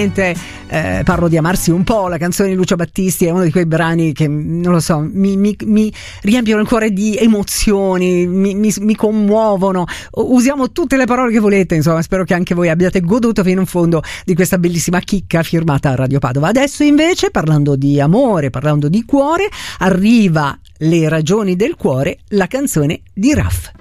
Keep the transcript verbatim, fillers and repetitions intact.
Eh, parlo di Amarsi un po', la canzone di Lucio Battisti è uno di quei brani che, non lo so, mi, mi, mi riempiono il cuore di emozioni, mi, mi, mi commuovono. Usiamo tutte le parole che volete, insomma, spero che anche voi abbiate goduto fino in fondo di questa bellissima chicca firmata a Radio Padova. Adesso invece, parlando di amore, parlando di cuore, arriva Le ragioni del cuore, la canzone di Raf.